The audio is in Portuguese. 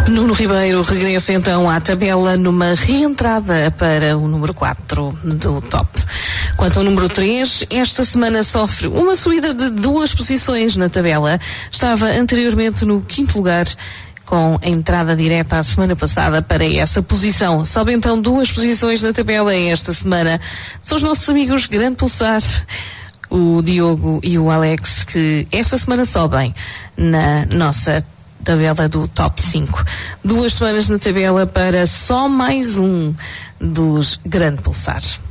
Nuno Ribeiro regressa então à tabela numa reentrada para o número 4 do top. Quanto ao número 3, esta semana sofre uma subida de 2 posições na tabela. Estava anteriormente no 5º lugar, com a entrada direta à semana passada para essa posição. Sobe então 2 posições na tabela esta semana. São os nossos amigos Grande Pulsar, o Diogo e o Alex, que esta semana sobem na nossa tabela do top 5. 2 semanas na tabela para só mais um dos Grande Pulsar.